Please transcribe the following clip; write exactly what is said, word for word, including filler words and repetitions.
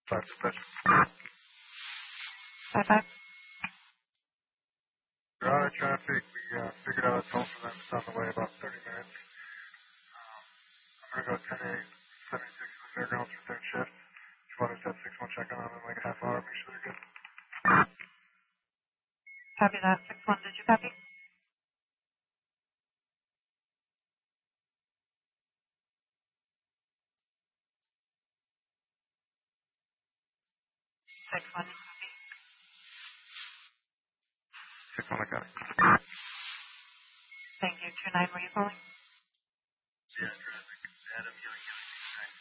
Five dispatcher. Five five. There are traffic. We uh, figured out a toll for them. It's on the way about thirty minutes. Um, I'm going to go ten eight seventy-six to the fairgrounds for third shift. Just wanted to have six one check on them in like a half hour. Make sure they're good. Copy that. Six one. Did you copy? Six one. Six one, I got it. Thank you. Two nine. Were you calling? Yeah,